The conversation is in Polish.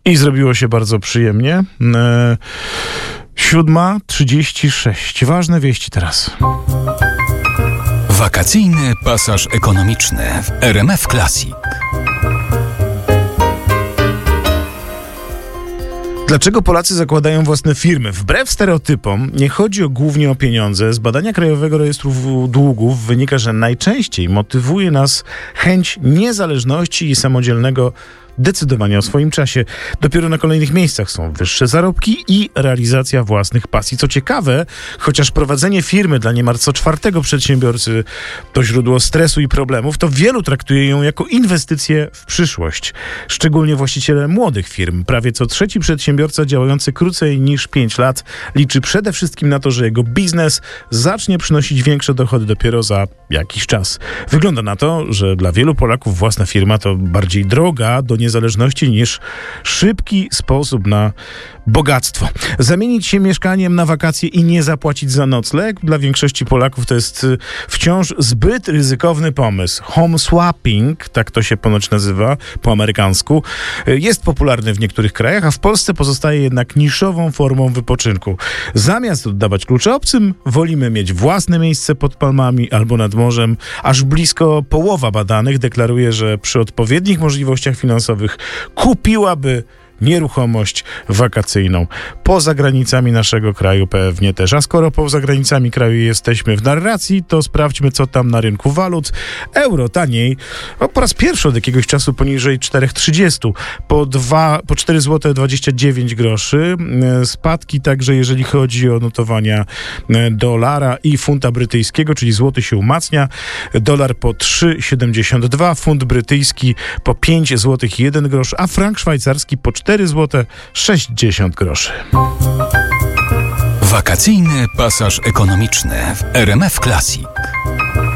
I zrobiło się bardzo przyjemnie. 7:36. Ważne wieści teraz. Wakacyjny pasaż ekonomiczny w RMF Classic. Dlaczego Polacy zakładają własne firmy? Wbrew stereotypom nie chodzi głównie o pieniądze. Z badania Krajowego Rejestru Długów wynika, że najczęściej motywuje nas chęć niezależności i samodzielnego decydowania o swoim czasie. Dopiero na kolejnych miejscach są wyższe zarobki i realizacja własnych pasji. Co ciekawe, chociaż prowadzenie firmy dla niemal co czwartego przedsiębiorcy to źródło stresu i problemów, to wielu traktuje ją jako inwestycję w przyszłość. Szczególnie właściciele młodych firm. Prawie co trzeci przedsiębiorca działający krócej niż 5 lat liczy przede wszystkim na to, że jego biznes zacznie przynosić większe dochody dopiero za jakiś czas. Wygląda na to, że dla wielu Polaków własna firma to bardziej droga do niezależności niż szybki sposób na bogactwo. Zamienić się mieszkaniem na wakacje i nie zapłacić za nocleg dla większości Polaków to jest wciąż zbyt ryzykowny pomysł. Home swapping, tak to się ponoć nazywa po amerykańsku, jest popularny w niektórych krajach, a w Polsce pozostaje jednak niszową formą wypoczynku. Zamiast oddawać klucze obcym, wolimy mieć własne miejsce pod palmami albo nad morzem. Aż blisko połowa badanych deklaruje, że przy odpowiednich możliwościach finansowych kupiłaby nieruchomość wakacyjną. Poza granicami naszego kraju pewnie też. A skoro poza granicami kraju jesteśmy w narracji, to sprawdźmy, co tam na rynku walut. Euro taniej, po raz pierwszy od jakiegoś czasu poniżej 4,30. Po 4 zł 29 groszy. Spadki także, jeżeli chodzi o notowania dolara i funta brytyjskiego, czyli złoty się umacnia. Dolar po 3,72, funt brytyjski po 5 zł 1 grosz, a frank szwajcarski po 4 zł 60 groszy. Wakacyjny pasaż ekonomiczny w RMF Classic.